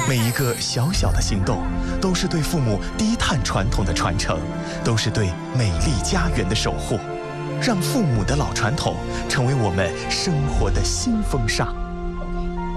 每一个小小的行动，都是对父母低碳传统的传承，都是对美丽家园的守护。让父母的老传统成为我们生活的新风尚。